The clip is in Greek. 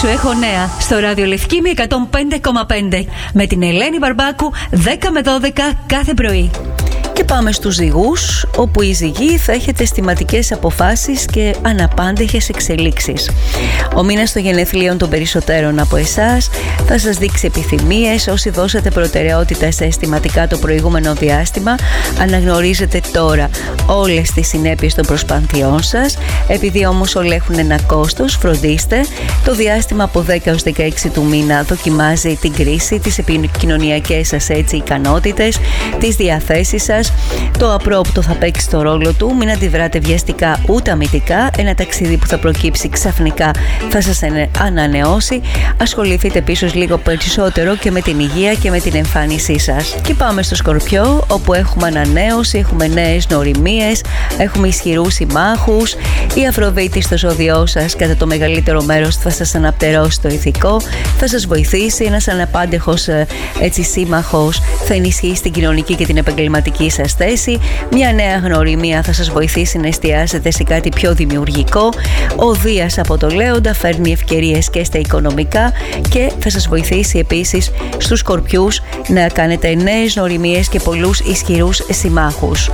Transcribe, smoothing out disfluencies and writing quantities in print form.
Σου έχω νέα στο ραδιολευκή με 105,5 με την Ελένη Μπαρμπάκου 10 με 12 κάθε πρωί. Και πάμε στους ζυγούς, όπου οι ζυγοί θα έχετε αισθηματικές αποφάσεις και αναπάντεχες εξελίξεις. Ο μήνας των γενεθλίων των περισσότερων από εσάς θα σας δείξει επιθυμίες. Όσοι δώσατε προτεραιότητα στα αισθηματικά το προηγούμενο διάστημα, αναγνωρίζετε τώρα όλες τις συνέπειες των προσπαθειών σας. Επειδή όμως όλα έχουν ένα κόστος, φροντίστε. Το διάστημα από 10 έως 16 του μήνα δοκιμάζει την κρίση, τις επικοινωνιακές σας ικανότητες, τις διαθέσεις σας. Το απρόπτο θα παίξει το ρόλο του. Μην αντιδράτε βιαστικά ούτε αμυντικά. Ένα ταξίδι που θα προκύψει ξαφνικά θα σας ανανεώσει. Ασχοληθείτε επίσης λίγο περισσότερο και με την υγεία και με την εμφάνισή σας. Και πάμε στο Σκορπιό, όπου έχουμε ανανέωση, έχουμε νέες νοημίες, έχουμε ισχυρούς συμμάχους. Η Αφροδίτη στο ζώδιό σας κατά το μεγαλύτερο μέρος θα σας αναπτερώσει το ηθικό, θα σας βοηθήσει. Ένας αναπάντεχος σύμμαχος θα ενισχύσει την κοινωνική και την επαγγελματική σας θέση. Μια νέα γνωριμία θα σας βοηθήσει να εστιάσετε σε κάτι πιο δημιουργικό. Ο Δίας από το Λέοντα φέρνει ευκαιρίες και στα οικονομικά και θα σας βοηθήσει επίσης στους Σκορπιούς να κάνετε νέες γνωριμίες και πολλούς ισχυρούς συμμάχους.